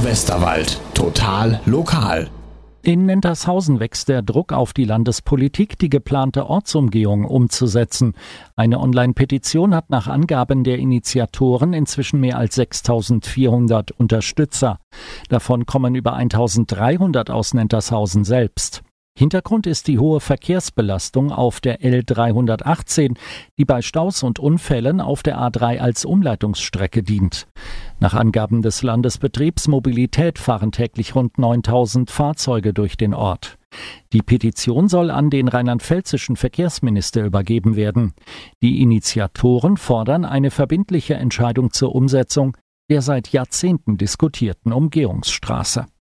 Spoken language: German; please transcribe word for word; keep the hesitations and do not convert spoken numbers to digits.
Radio Westerwald. Total lokal. In Nentershausen wächst der Druck auf die Landespolitik, die geplante Ortsumgehung umzusetzen. Eine Online-Petition hat nach Angaben der Initiatoren inzwischen mehr als sechstausendvierhundert Unterstützer. Davon kommen über eintausenddreihundert aus Nentershausen selbst. Hintergrund ist die hohe Verkehrsbelastung auf der L dreihundertachtzehn, die bei Staus und Unfällen auf der A drei als Umleitungsstrecke dient. Nach Angaben des Landesbetriebs Mobilität fahren täglich rund neuntausend Fahrzeuge durch den Ort. Die Petition soll an den rheinland-pfälzischen Verkehrsminister übergeben werden. Die Initiatoren fordern eine verbindliche Entscheidung zur Umsetzung der seit Jahrzehnten diskutierten Umgehungsstraße.